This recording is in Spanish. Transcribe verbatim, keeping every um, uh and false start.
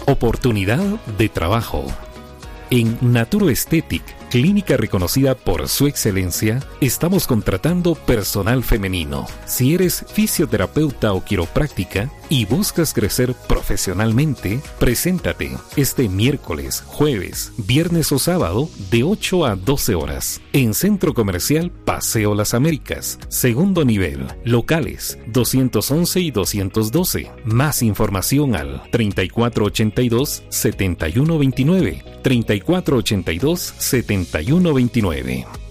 Oportunidad de trabajo. En Naturo Aesthetic, clínica reconocida por su excelencia, estamos contratando personal femenino. Si eres fisioterapeuta o quiropráctica y buscas crecer profesionalmente, preséntate este miércoles, jueves, viernes o sábado de ocho a doce horas en Centro Comercial Paseo Las Américas, segundo nivel, locales doscientos once y doscientos doce. Más información al treinta y cuatro ochenta y dos, setenta y uno veintinueve, treinta y cuatro ochenta y dos, setenta y uno veintinueve.